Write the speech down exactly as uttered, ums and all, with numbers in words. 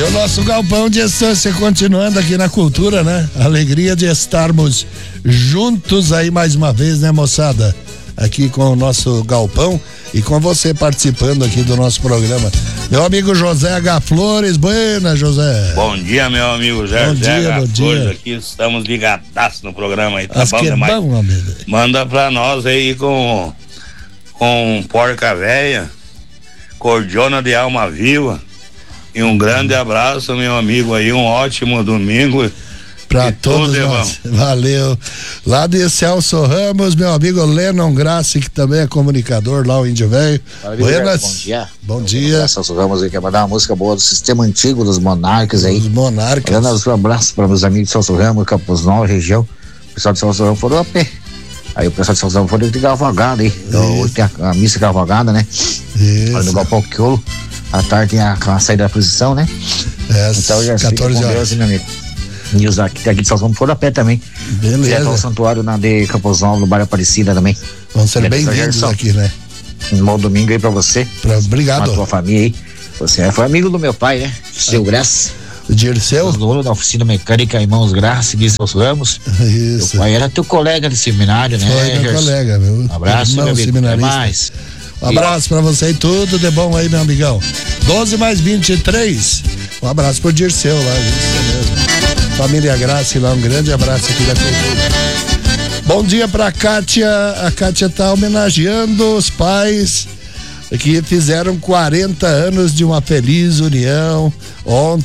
o nosso galpão de estância continuando aqui na cultura, né? Alegria de estarmos juntos aí mais uma vez, né, moçada? Aqui com o nosso galpão e com você participando aqui do nosso programa. Meu amigo José H. Flores, buena, José. Bom dia, meu amigo José bom dia, H. bom Flores, dia. aqui estamos ligadaços no programa aí, tá As bom que demais. É bom, amigo. Manda pra nós aí com com porca véia, cordiona de alma viva e um grande abraço, meu amigo aí, um ótimo domingo. Pra todos nós. Valeu. Lá de Celso Ramos, meu amigo Lennon Grassi, que também é comunicador lá, o Índio Velho. Buenas. Bom dia. Bom dia. Celso Ramos aí, quer mandar uma música boa do sistema antigo dos Monarcas aí. Os Monarcas. Dando um abraço para meus amigos de Celso Ramos, Campos Novos, região. O pessoal de Celso Ramos foram a pé. Aí o pessoal de Celso Ramos foram de cavalgada aí. Então, hoje tem a, a missa cavalgada, né? Isso. No Galpão Quiolo. À tarde tem a, a saída da posição, né? É, então já quatorze horas. Deus, meu amigo. E os aqui, aqui de Celso Ramos foram a pé também. Beleza. Direto ao santuário na de Campos Novos, no bairro Aparecida também. Vão ser bem-vindos aqui, né? Um bom domingo aí pra você. Pra, obrigado. Pra tua família aí. Você foi amigo do meu pai, né? Seu Graça. O Dirceu? Dono da oficina mecânica Irmãos Graça, de Celso Ramos. Isso. Meu pai era teu colega de seminário, né? Foi meu colega, meu. Um abraço, irmão, meu amigo. seminarista. Até mais. Um abraço pra você e tudo de bom aí, meu amigão. doze mais vinte e três. Um abraço pro Dirceu lá, isso mesmo. Família Graça lá, um grande abraço aqui da cultura. Bom dia pra Kátia. A Kátia tá homenageando os pais que fizeram quarenta anos de uma feliz união ontem.